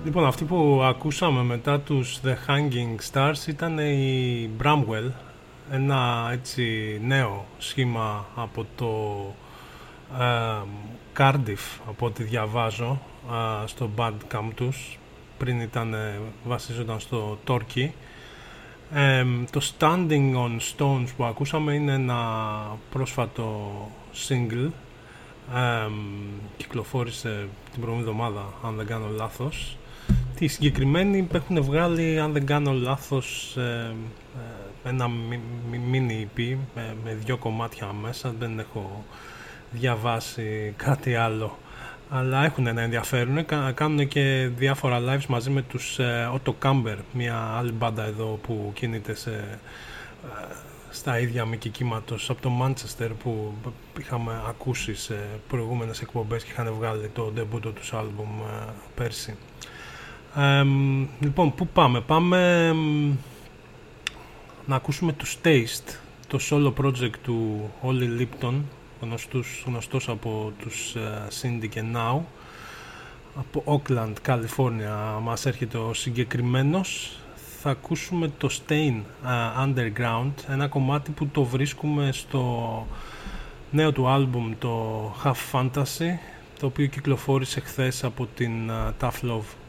Λοιπόν, αυτοί που ακούσαμε μετά τους The Hanging Stars ήταν η Bramwell, ένα έτσι νέο σχήμα από το Cardiff, από ό,τι διαβάζω στο Bandcamp τους. Πριν βασίζονταν στο Torquay. Το Standing on Stones που ακούσαμε είναι ένα πρόσφατο single, κυκλοφόρησε την προηγούμενη εβδομάδα αν δεν κάνω λάθος. Τη συγκεκριμένη έχουν βγάλει, αν δεν κάνω λάθος, ένα mini EP με 2 κομμάτια μέσα. Δεν έχω διαβάσει κάτι άλλο, αλλά έχουν ένα ενδιαφέρον. Κάνουν και διάφορα lives μαζί με τους Otto Camber, μια άλλη μπάντα εδώ που κινείται στα ίδια μήκη κύματος από το Manchester, που είχαμε ακούσει σε προηγούμενες εκπομπές και είχαν βγάλει το ντεμπούτο τους άλμπουμ πέρσι. Λοιπόν, πού πάμε? Πάμε να ακούσουμε τους Taste, το solo project του Ollie Lipton, γνωστός από τους Cindy και Now. Από Oakland, Καλιφόρνια μας έρχεται ο συγκεκριμένος. Θα ακούσουμε το Stain Underground, ένα κομμάτι που το βρίσκουμε στο νέο του άλμπουμ, το Half Fantasy, το οποίο κυκλοφόρησε χθες από την Tough Love.